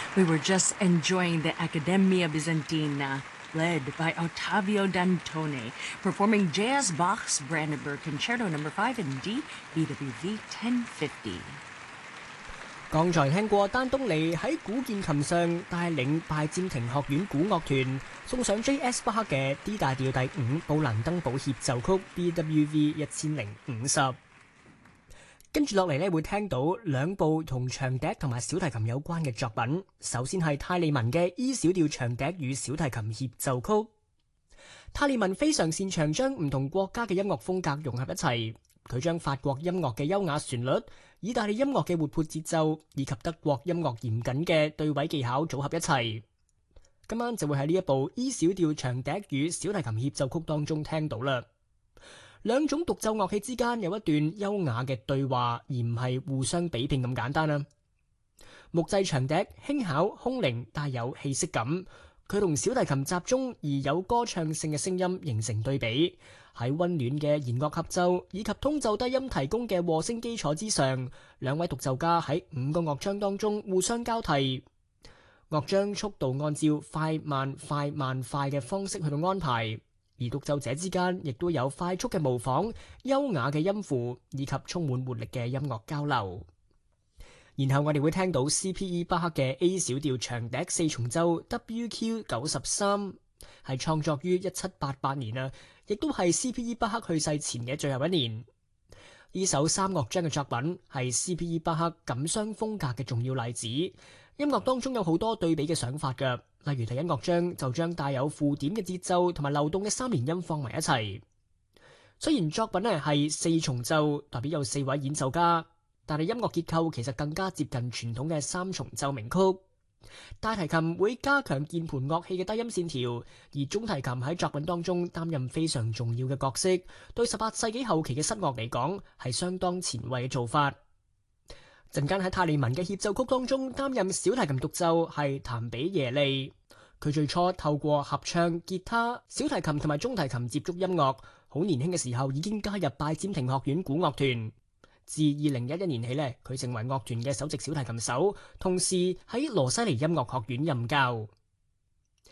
We were just enjoying the Accademia Bizantina, led by Ottavio Dantone, performing J.S. Bach's Brandenburg Concerto No. 5 in D, BWV 1050. 剛才聽過丹東尼喺古鍵琴上帶領拜占庭學院古樂團送上 J.S. 巴克嘅 D 大調第5布蘭登堡協奏曲 BWV 1050。跟住落嚟呢會聽到兩部同長笛同埋小提琴有關嘅作品。首先係泰利文嘅 E 小調長笛與小提琴協奏曲。泰利文非常擅長將唔同國家嘅音樂風格融合一齊。佢將法國音樂嘅優雅旋律、意大利音樂嘅活潑節奏以及德國音樂嚴謹嘅對位技巧組合一齊。今晚就會喺呢一部 E 小調長笛與小提琴協奏曲當中聽到啦。兩種獨奏樂器之間有一段優雅嘅對話，而唔係互相比拼咁簡單啦。木製長笛輕巧空靈，帶有氣息感。佢同小提琴集中而有歌唱性嘅聲音形成對比，喺溫暖嘅弦樂合奏以及通奏低音提供嘅和聲基礎之上，兩位獨奏家喺5個樂章當中互相交替，樂章速度按照快慢快慢快嘅方式去到安排，而獨奏者之間亦都有快速嘅模仿、優雅嘅音符以及充滿活力嘅音樂交流。然後我哋會聽到 C.P.E. 巴克嘅 A 小調長笛四重奏 WQ 93，係創作於1788年啊，亦都係 C.P.E. 巴克去世前嘅最後一年。呢首3樂章嘅作品係 C.P.E. 巴克感傷風格嘅重要例子。音樂當中有好多對比嘅想法㗎，例如第一樂章就將帶有附點嘅節奏同埋流動嘅3連音放埋一齊。雖然作品咧係4重奏，代表有4位演奏家。但係音樂結構其實更加接近傳統嘅3重奏鳴曲。大提琴會加強鍵盤樂器嘅低音線條，而中提琴喺作品當中擔任非常重要嘅角色。對18世紀後期嘅室樂嚟講係相當前衛嘅做法。陣間喺泰利文嘅協奏曲當中擔任小提琴獨奏係譚比耶利。佢最初透過合唱、吉他、小提琴同埋中提琴接觸音樂，好年輕嘅時候已經加入拜占庭學院古樂團。自2011年起呢，佢成為樂團嘅首席小提琴手，同時喺羅西尼音樂學院任教。